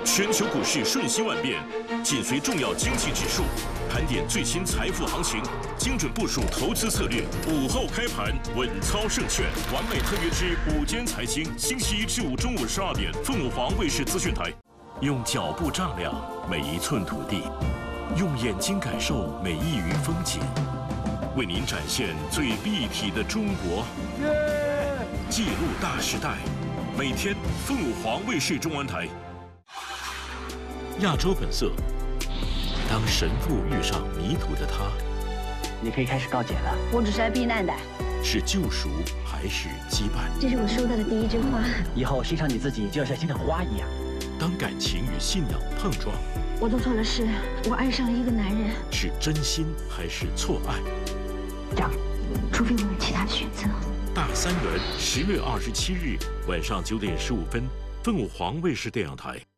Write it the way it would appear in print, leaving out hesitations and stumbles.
全球股市瞬息万变，紧随重要经济指数，盘点最新财富行情，精准部署投资策略。午后开盘，稳操胜券。完美特约之午间财经，星期一至五中午12点，凤凰卫视资讯台。用脚步丈量每一寸土地，用眼睛感受每一隅风景，为您展现最立体的中国。记录大时代，每天凤凰卫视中文台。亚洲本色，当神父遇上迷途的他， 你可以开始告解了。 我只是来避难的。 是救赎还是羁绊？ 这是我收到的第一枝花。 以后欣赏你自己，就要像欣赏花一样。 当感情与信仰碰撞， 我做错了事，我爱上了一个男人。 是真心还是错爱？ 这样，除非我有其他的选择。 大三元10月27日晚上9点15分，凤凰卫视电影台。